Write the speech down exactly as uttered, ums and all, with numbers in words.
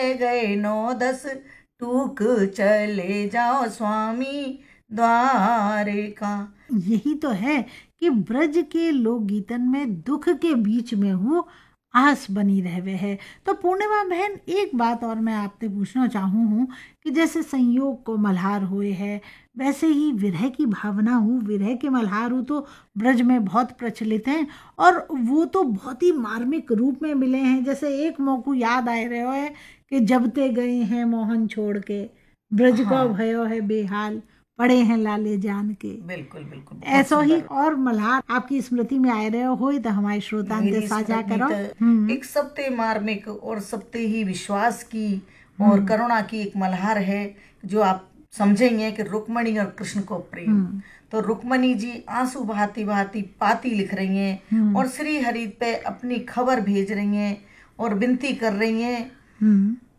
गए नौ दस, टूक चले जाओ स्वामी द्वारिका। यही तो है कि ब्रज के लोकगीतन में दुख के बीच में हूँ आस बनी रहवे है। तो पूर्णिमा बहन, एक बात और मैं आपसे पूछना चाहूँ हूँ कि जैसे संयोग को मल्हार हुए है, वैसे ही विरह की भावना हूँ, विरह के मल्हार हूँ तो ब्रज में बहुत प्रचलित हैं और वो तो बहुत ही मार्मिक रूप में मिले हैं। जैसे एक मौकू याद आ रहे है कि जब ते गए हैं मोहन छोड़ के, ब्रज का हाँ भयो है बेहाल, पड़े हैं लाले जान के। बिल्कुल बिल्कुल, बहुत ऐसा ही सुंदर। और मल्हार आपकी स्मृति में आए रहे हो तो हमारे श्रोतान ते मेरी साझा स्मृति करो। तो हम्म एक सबते मार्मिक और सबते ही विश्वास की और हम्म करुणा की एक मल्हार है, जो आप समझेंगे कि रुक्मणी और कृष्ण को प्रेम। हम्म तो रुक्मणी जी आंसू बहाती बहाती पाती लिख रही हैं हम्म और श्री हरि पे अपनी खबर भेज रही हैं और विनती कर रही हैं। हम्म